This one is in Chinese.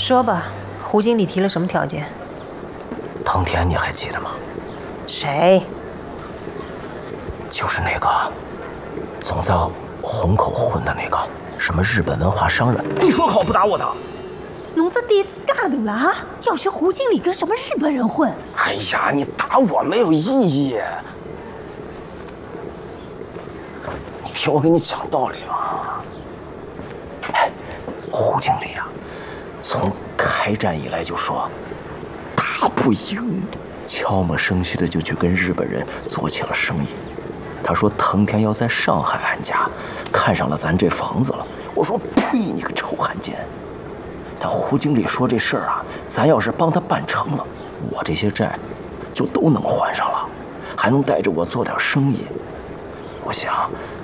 说吧，胡经理提了什么条件？ 藤田，你还记得吗？ 谁？ 就是那个总在虹口混的那个什么日本文化商人。你说好不打我的？ 侬这胆子大大了啊！要学胡经理跟什么日本人混？ 哎呀，你打我没有意义。你听我给你讲道理嘛。哎，胡经理啊，从开战以来就说打不赢，悄无声息的就去跟日本人做起了生意。他说藤田要在上海安家，看上了咱这房子了。我说呸，你个臭汉奸！但胡经理说这事儿啊，咱要是帮他办成了，我这些债就都能还上了，还能带着我做点生意。我想